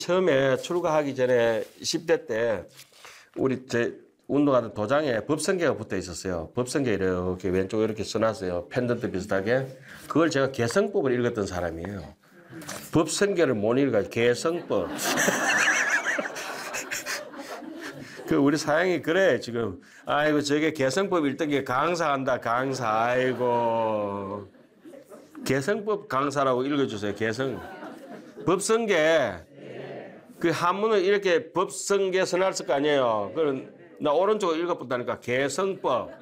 처음에 출가하기 전에 10대 때 우리 제 운동하던 도장에 법성계가 붙어 있었어요. 법성계 이렇게 왼쪽에 이렇게 써놨어요. 펜던트 비슷하게. 그걸 제가 개성법을 읽었던 사람이에요. 법성계를 못 읽어 개성법. 그 우리 사양이 그래 지금. 아이고 저게 개성법 읽던 게 강사한다 강사. 아이고 개성법 강사라고 읽어주세요. 개성. 법성계. 그 한문을 이렇게 법성계 써놨을 거 아니에요. 그럼 나 오른쪽으로 읽어본다니까 개성법.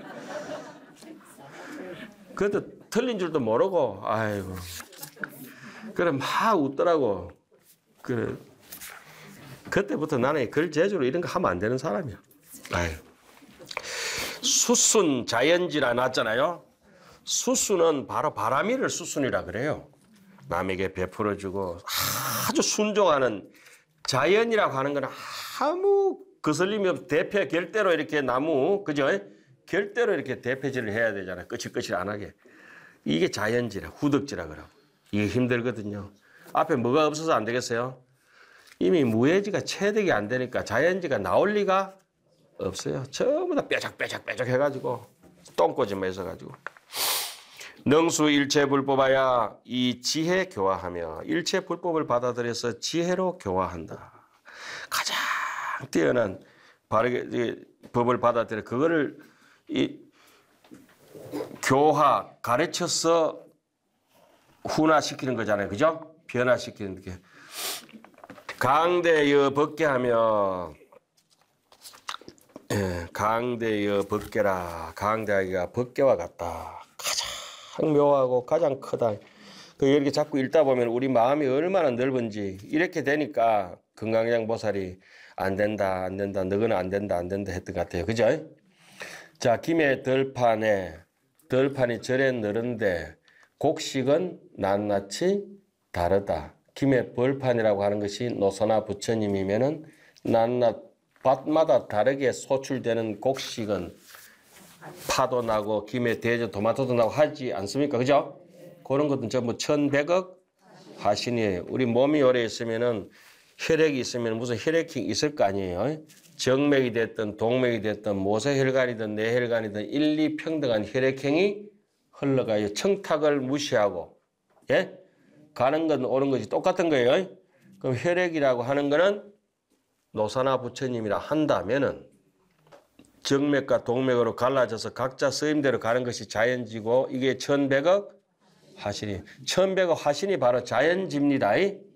그것도 틀린 줄도 모르고 아이고. 그래 막 웃더라고. 그때부터 나는 글 제주로 이런 거 하면 안 되는 사람이야. 아유. 수순 자연지라 놨잖아요. 수순은 바로 바람이를 수순이라 그래요. 남에게 베풀어주고 아주 순종하는 자연이라고 하는 건 아무 거슬림이 없 대패 결대로 이렇게 나무 그죠? 결대로 이렇게 대패질을 해야 되잖아요. 끝이 안 하게. 이게 자연지라 후덕지라 그러고. 이게 힘들거든요. 앞에 뭐가 없어서 안 되겠어요? 이미 무해지가 체득이 안 되니까 자연지가 나올 리가 없어요. 전부 다 뾰족뾰족 해가지고 똥꼬집만 있어가지고. 능수 일체 불법하야 이 지혜 교화하며 일체 불법을 받아들여서 지혜로 교화한다. 가장 뛰어난 바르게 법을 받아들여 그거를 이 교화 가르쳐서 훈화시키는 거잖아요. 그죠? 변화시키는 게. 강대여 벗개하며 강대여 벗개라. 강대하기가 벗개와 같다. 가장 묘하고 가장 크다. 이렇게 자꾸 읽다 보면 우리 마음이 얼마나 넓은지 이렇게 되니까 금강양보살이 안 된다 너거는 안 된다 했던 것 같아요. 그죠? 자, 김해 덜판이 절에 늘은데 곡식은 낱낱이 다르다. 김해 벌판이라고 하는 것이 노선화 부처님이면은 낱낱 밭마다 다르게 소출되는 곡식은 파도 나고 김해 대저 토마토도 나고 하지 않습니까? 그죠? 그런 것은 전부 1100억 화신이에요. 우리 몸이 오래 있으면은 혈액이 있으면 무슨 혈액이 있을 거 아니에요. 정맥이 됐든 동맥이 됐든 모세혈관이든 뇌혈관이든 일리평등한 혈액형이 흘러가요. 청탁을 무시하고 예? 가는 건 오는 것이 똑같은 거예요. 그럼 혈액이라고 하는 거는 노사나 부처님이라 한다면은 정맥과 동맥으로 갈라져서 각자 스님대로 가는 것이 자연지고 이게 1100억 화신이 1100억 화신이 바로 자연지입니다.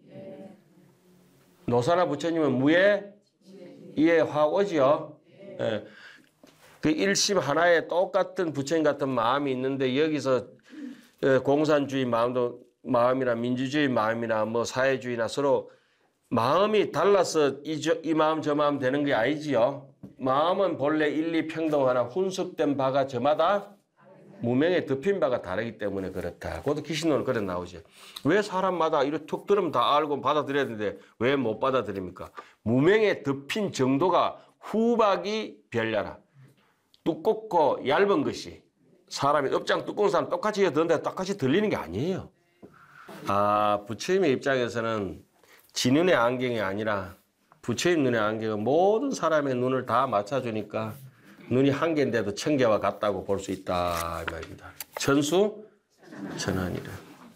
노사나 부처님은 무예 이에 화오지요. 예. 그 일심 하나에 똑같은 부처님 같은 마음이 있는데 여기서 공산주의 마음이나 민주주의 마음이나 뭐 사회주의나 서로 마음이 달라서 이 마음 저 마음 되는 게 아니지요. 마음은 본래 일리평등하나 훈습된 바가 저마다 무명에 덮인 바가 다르기 때문에 그렇다. 그것도 기신론은 그래 나오죠. 왜 사람마다 이렇게 툭 들으면 다 알고 받아들여야 되는데 왜 못 받아들입니까? 무명에 덮인 정도가 후박이 별나라. 두껍고 얇은 것이 사람이 업장 두꺼운 사람 똑같이 듣는데 똑같이 들리는 게 아니에요. 아, 부처님의 입장에서는 지 눈의 안경이 아니라 부처님 눈의 안경은 모든 사람의 눈을 다 맞춰주니까 눈이 한 개인데도 1000개와 같다고 볼 수 있다 이 말입니다. 천수천안이라.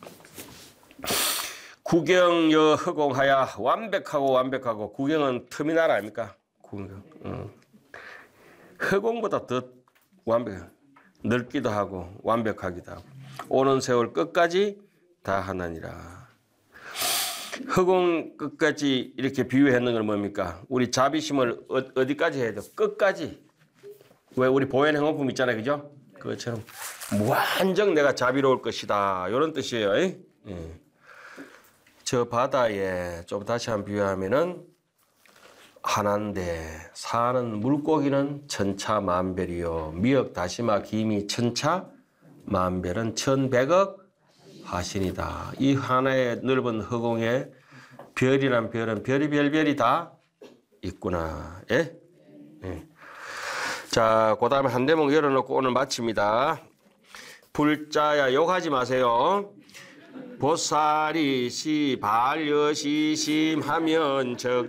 구경여 허공하야 완벽하고 구경은 터미널 아닙니까? 구경. 허공보다 더 완벽해. 넓기도 하고 완벽하기도 하고 오는 세월 끝까지 다 하나니라. 허공 끝까지 이렇게 비유했는 건 뭡니까? 우리 자비심을 어디까지 해야 돼? 끝까지. 왜 우리 보현 행원품 있잖아요. 그죠? 그것처럼 무한정 내가 자비로울 것이다. 이런 뜻이에요. 예. 저 바다에 좀 다시 한번 비유하면은 하나인데 사는 물고기는 천차만별이요. 미역, 다시마, 김이 천차만별은 1100억 화신이다. 이 하나의 넓은 허공에 별이란 별은 별이 다 있구나. 예? 예. 자, 그 다음에 한 대목 열어놓고 오늘 마칩니다. 불자야 욕하지 마세요. 보살이 시 반려시심하면 적